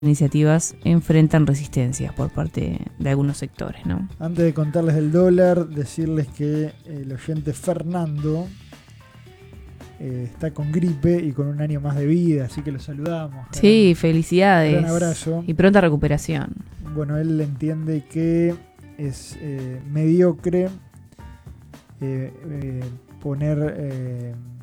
iniciativas enfrentan resistencias por parte de algunos sectores, ¿no? Antes de contarles del dólar, decirles que el oyente Fernando está con gripe y con un año más de vida, así que lo saludamos. Sí, felicidades. Un abrazo. Y pronta recuperación. Bueno, él entiende que es mediocre poner